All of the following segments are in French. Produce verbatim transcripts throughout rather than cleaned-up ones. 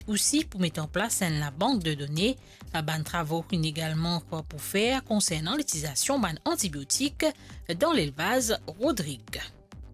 aussi pour mettre en place la banque de données. Ban travaux également pour faire concernant l'utilisation d'antibiotiques dans l'élevage Rodrigue.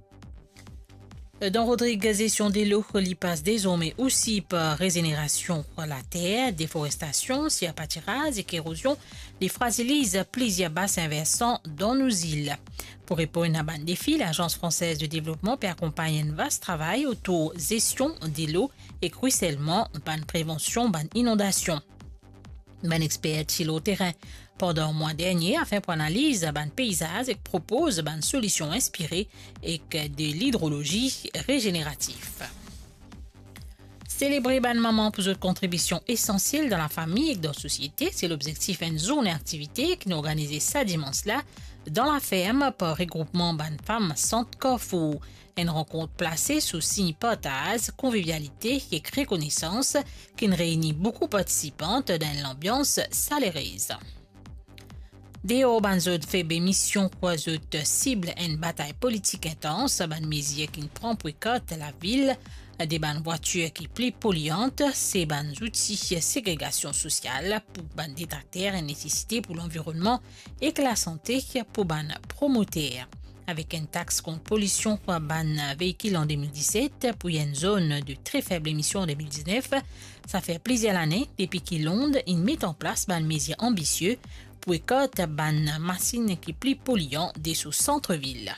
Dans Rodrigue, gestion des lots, il passe désormais aussi par régénération de la terre, déforestation, pâturage et érosion, les fragilisent plusieurs bassins versants dans nos îles. Pour répondre à ban défi, l'Agence française de développement peut accompagner un vaste travail autour de gestion des lots et ruissellement, ban prévention, ban inondation. Ban expert sur le terrain pendant le mois dernier afin pour analyse ban paysage et propose ban solutions inspirées et de l'hydrologie régénérative. Célébrer ban maman pour votre contribution essentielle dans la famille et dans la société, c'est l'objectif d'une zone d'activité qui nous organisée ça dimanche là dans la ferme par regroupement ban femmes Centre Carrefour. Une rencontre placée sous signe partage, convivialité et reconnaissance qui réunit beaucoup de participantes dans l'ambiance chaleureuse. Des banzot fait mission quoi cible une bataille politique intense, ban mesure qui prend pour compte la ville, des ban voitures qui plus polluantes, ces ban outils ségrégation sociale pour ban détracteurs et nécessité pour l'environnement et que la santé pour ban promoteurs. Avec une taxe contre pollution pour ban véhicule en deux mille dix-sept pour une zone de très faible émission en deux mille dix-neuf, ça fait plusieurs années depuis qu'ils Londres ils mettent en place ban mesure ambitieux pour écoute ban machine qui plus polluant des sous centre-ville.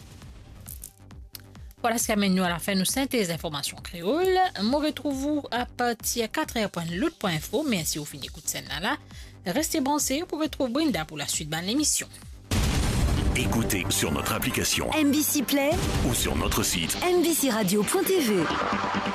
Voilà ce qui amène nous à la fin de nos synthèses d'informations créoles. Moi retrouve vous à partir de quatre heures point loot point info. Merci au fin d'écoute scène là. Restez branchés pour retrouver Brenda pour la suite de l'émission. Écoutez sur notre application M B C Play ou sur notre site m b c radio point t v.